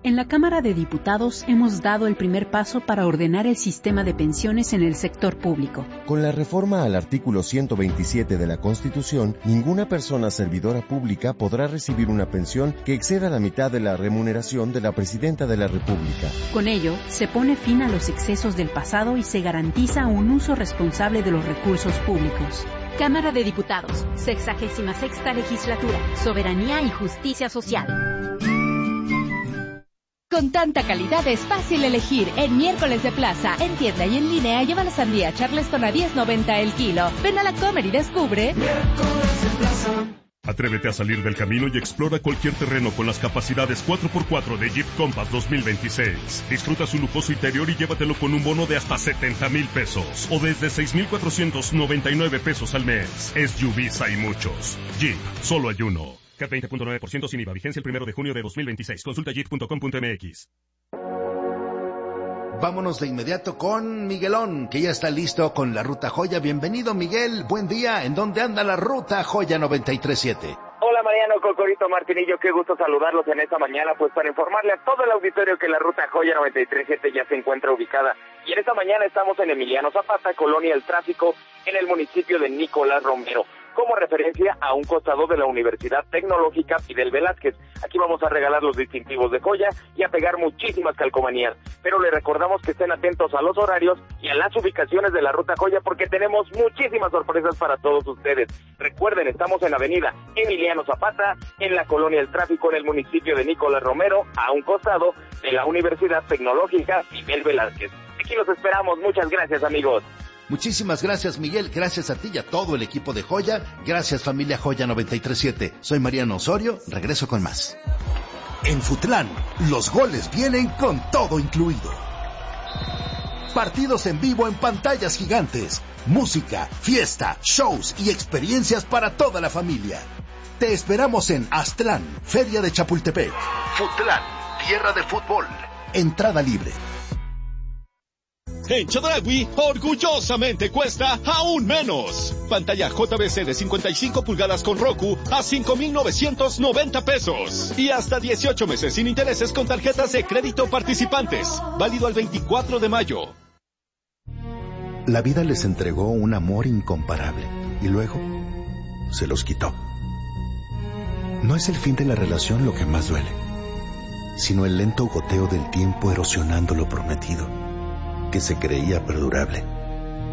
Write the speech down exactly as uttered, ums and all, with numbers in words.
En la Cámara de Diputados hemos dado el primer paso para ordenar el sistema de pensiones en el sector público. Con la reforma al artículo ciento veintisiete de la Constitución, ninguna persona servidora pública podrá recibir una pensión que exceda la mitad de la remuneración de la Presidenta de la República. Con ello, se pone fin a los excesos del pasado y se garantiza un uso responsable de los recursos públicos. Cámara de Diputados, sexagésima sexta legislatura, soberanía y justicia social. Con tanta calidad es fácil elegir. En Miércoles de Plaza, en tienda y en línea, lleva la sandía Charleston a diez noventa el kilo. Ven a la Comer y descubre Miércoles de Plaza. Atrévete a salir del camino y explora cualquier terreno con las capacidades cuatro por cuatro de Jeep Compass dos mil veintiséis. Disfruta su lujoso interior y llévatelo con un bono de hasta setenta mil pesos o desde seis mil cuatrocientos noventa y nueve pesos al mes. S U Vs hay muchos. Jeep, solo hay uno. C A T veinte punto nueve por ciento sin I V A. Vigencia el primero de junio de dos mil veintiséis. Consulta jeep punto com punto m x. Vámonos de inmediato con Miguelón, que ya está listo con la Ruta Joya. Bienvenido, Miguel. Buen día. ¿En dónde anda la Ruta Joya noventa y tres punto siete? Hola, Mariano, Cocorito, Martinillo. Qué gusto saludarlos en esta mañana, pues para informarle a todo el auditorio que la Ruta Joya noventa y tres punto siete ya se encuentra ubicada. Y en esta mañana estamos en Emiliano Zapata, Colonia El Tráfico, en el municipio de Nicolás Romero, como referencia a un costado de la Universidad Tecnológica Fidel Velázquez. Aquí vamos a regalar los distintivos de joya y a pegar muchísimas calcomanías, pero les recordamos que estén atentos a los horarios y a las ubicaciones de la Ruta Joya porque tenemos muchísimas sorpresas para todos ustedes. Recuerden, estamos en Avenida Emiliano Zapata, en la Colonia El Tráfico, en el municipio de Nicolás Romero, a un costado de la Universidad Tecnológica Fidel Velázquez. Aquí los esperamos. Muchas gracias, amigos. Muchísimas gracias, Miguel. Gracias a ti y a todo el equipo de Joya. Gracias, familia Joya noventa y tres punto siete. Soy Mariano Osorio. Regreso con más. En Futlán, los goles vienen con todo incluido. Partidos en vivo en pantallas gigantes. Música, fiesta, shows y experiencias para toda la familia. Te esperamos en Aztlán, Feria de Chapultepec. Futlán, tierra de fútbol. Entrada libre. En Chedraui, orgullosamente cuesta aún menos. Pantalla J V C de cincuenta y cinco pulgadas con Roku a cinco mil novecientos noventa pesos. Y hasta dieciocho meses sin intereses con tarjetas de crédito participantes. Válido al veinticuatro de mayo. La vida les entregó un amor incomparable y luego se los quitó. No es el fin de la relación lo que más duele, sino el lento goteo del tiempo erosionando lo prometido, que se creía perdurable.